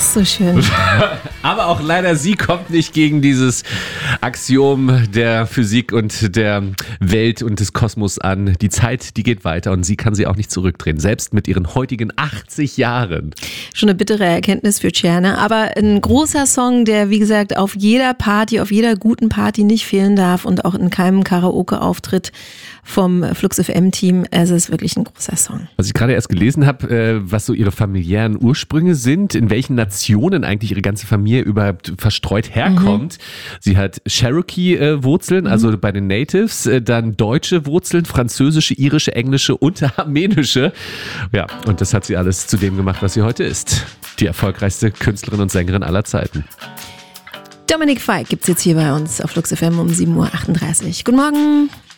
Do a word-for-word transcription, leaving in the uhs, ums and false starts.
so schön. Aber auch leider sie kommt nicht gegen dieses Axiom der Physik und der Welt und des Kosmos an. Die Zeit, die geht weiter und sie kann sie auch nicht zurückdrehen, selbst mit ihren heutigen achtzig Jahren. Schon eine bittere Erkenntnis für Ciara, aber ein großer Song, der wie gesagt auf jeder Party, auf jeder guten Party nicht fehlen darf und auch in keinem Karaoke-Auftritt vom Flux F M-Team. Es ist wirklich ein großer Song. Was ich gerade erst gelesen habe, äh, was so ihre familiären Ursprünge sind, in welchen Nationen eigentlich ihre ganze Familie überhaupt verstreut herkommt. Mhm. Sie hat Cherokee-Wurzeln, mhm. also bei den Natives, äh, dann deutsche Wurzeln, französische, irische, englische und armenische. Ja, und das hat sie alles zu dem gemacht, was sie heute ist. Die erfolgreichste Künstlerin und Sängerin aller Zeiten. Dominik Fike gibt's jetzt hier bei uns auf Flux F M um sieben Uhr achtunddreißig. Guten Morgen.